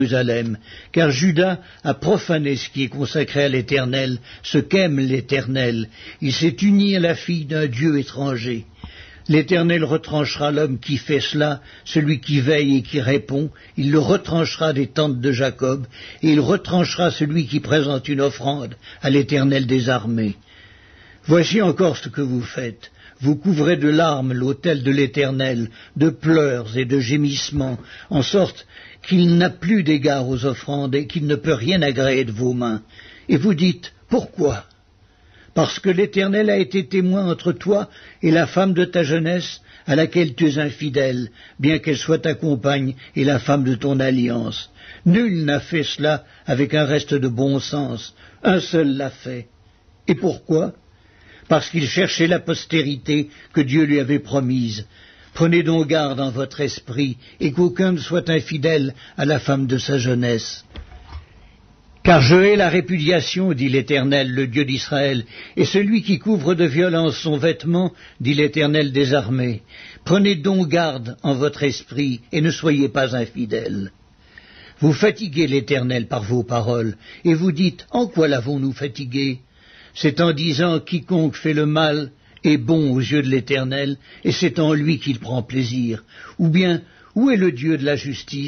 Jérusalem, car Juda a profané ce qui est consacré à l'Éternel, ce qu'aime l'Éternel. Il s'est uni à la fille d'un Dieu étranger. L'Éternel retranchera l'homme qui fait cela, celui qui veille et qui répond, il le retranchera des tentes de Jacob, et il retranchera celui qui présente une offrande à l'Éternel des armées. Voici encore ce que vous faites. Vous couvrez de larmes l'autel de l'Éternel, de pleurs et de gémissements, en sorte qu'il n'a plus d'égard aux offrandes et qu'il ne peut rien agréer de vos mains. Et vous dites, pourquoi ? Parce que l'Éternel a été témoin entre toi et la femme de ta jeunesse, à laquelle tu es infidèle, bien qu'elle soit ta compagne et la femme de ton alliance. Nul n'a fait cela avec un reste de bon sens, un seul l'a fait. Et pourquoi ? Parce qu'il cherchait la postérité que Dieu lui avait promise. Prenez donc garde en votre esprit, et qu'aucun ne soit infidèle à la femme de sa jeunesse. Car je hais la répudiation, dit l'Éternel, le Dieu d'Israël, et celui qui couvre de violence son vêtement, dit l'Éternel des armées. Prenez donc garde en votre esprit, et ne soyez pas infidèles. Vous fatiguez l'Éternel par vos paroles, et vous dites, en quoi l'avons-nous fatigué ? C'est en disant, quiconque fait le mal est bon aux yeux de l'Éternel, et c'est en lui qu'il prend plaisir. Ou bien, où est le Dieu de la justice ?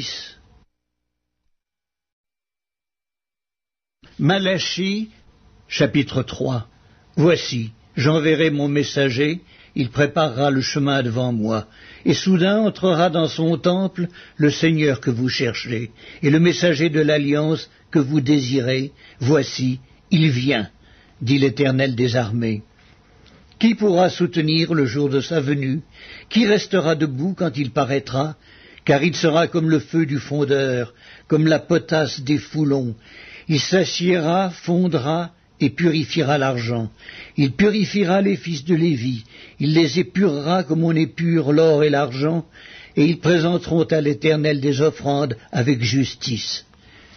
Malachie, chapitre 3. Voici, j'enverrai mon messager, il préparera le chemin devant moi, et soudain entrera dans son temple le Seigneur que vous cherchez, et le messager de l'alliance que vous désirez. Voici, il vient, dit l'Éternel des armées. Qui pourra soutenir le jour de sa venue? Qui restera debout quand il paraîtra? Car il sera comme le feu du fondeur, comme la potasse des foulons. Il s'assiera, fondra et purifiera l'argent. Il purifiera les fils de Lévi. Il les épurera comme on épure l'or et l'argent, et ils présenteront à l'Éternel des offrandes avec justice.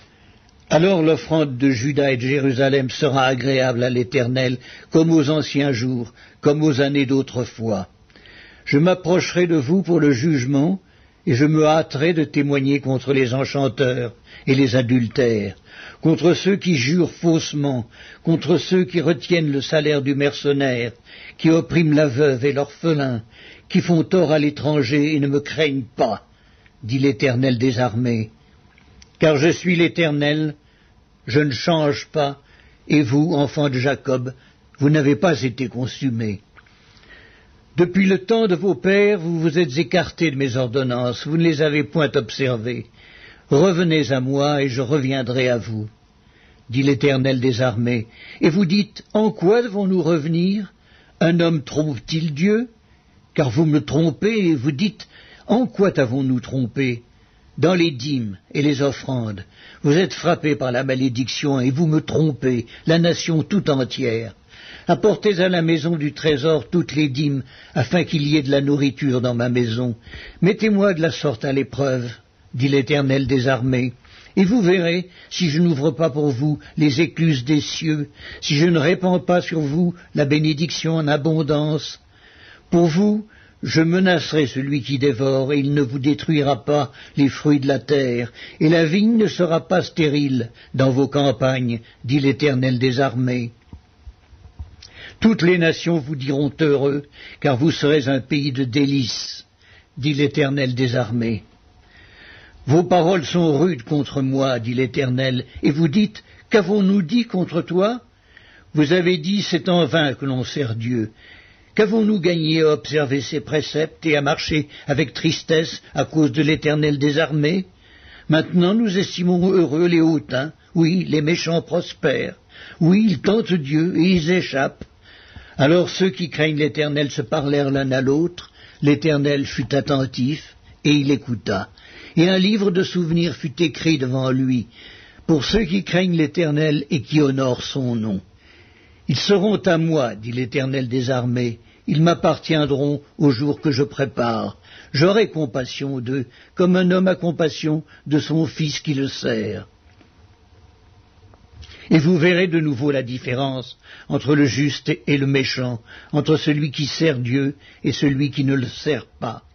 Alors l'offrande de Juda et de Jérusalem sera agréable à l'Éternel, comme aux anciens jours, comme aux années d'autrefois. Je m'approcherai de vous pour le jugement, et je me hâterai de témoigner contre les enchanteurs et les adultères, contre ceux qui jurent faussement, contre ceux qui retiennent le salaire du mercenaire, qui oppriment la veuve et l'orphelin, qui font tort à l'étranger et ne me craignent pas, dit l'Éternel des armées. Car je suis l'Éternel, je ne change pas, et vous, enfants de Jacob, vous n'avez pas été consumés. Depuis le temps de vos pères, vous vous êtes écartés de mes ordonnances, vous ne les avez point observées. Revenez à moi, et je reviendrai à vous, dit l'Éternel des armées. Et vous dites, en quoi devons-nous revenir? Un homme trompe-t-il Dieu? Car vous me trompez, et vous dites, en quoi t'avons-nous trompé? Dans les dîmes et les offrandes, vous êtes frappés par la malédiction et vous me trompez, la nation tout entière. Apportez à la maison du trésor toutes les dîmes, afin qu'il y ait de la nourriture dans ma maison. Mettez-moi de la sorte à l'épreuve, dit l'Éternel des armées, et vous verrez si je n'ouvre pas pour vous les écluses des cieux, si je ne répands pas sur vous la bénédiction en abondance. Pour vous, je menacerai celui qui dévore, et il ne vous détruira pas les fruits de la terre, et la vigne ne sera pas stérile dans vos campagnes, dit l'Éternel des armées. Toutes les nations vous diront heureux, car vous serez un pays de délices, dit l'Éternel des armées. Vos paroles sont rudes contre moi, dit l'Éternel, et vous dites, qu'avons-nous dit contre toi? Vous avez dit, c'est en vain que l'on sert Dieu. Qu'avons-nous gagné à observer ses préceptes et à marcher avec tristesse à cause de l'Éternel des armées? Maintenant nous estimons heureux les hautains, oui, les méchants prospèrent, oui, ils tentent Dieu et ils échappent. Alors ceux qui craignent l'Éternel se parlèrent l'un à l'autre, l'Éternel fut attentif, et il écouta, et un livre de souvenirs fut écrit devant lui, pour ceux qui craignent l'Éternel et qui honorent son nom. Ils seront à moi, dit l'Éternel des armées, ils m'appartiendront au jour que je prépare. J'aurai compassion d'eux, comme un homme a compassion de son fils qui le sert. Et vous verrez de nouveau la différence entre le juste et le méchant, entre celui qui sert Dieu et celui qui ne le sert pas.